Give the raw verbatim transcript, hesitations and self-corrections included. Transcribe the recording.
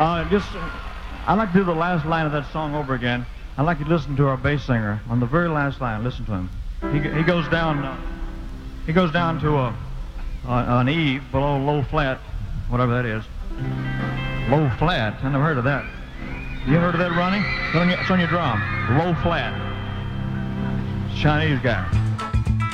Uh, just, I'd like to do the last line of that song over again. I'd like you to listen to our bass singer on the very last line. Listen to him. He, he goes down. Uh, he goes down to a, a an E below low flat, whatever that is. Low flat. I never heard of that. You ever heard of that, Ronnie? It's on your, it's on your drum. Low flat. Chinese guy.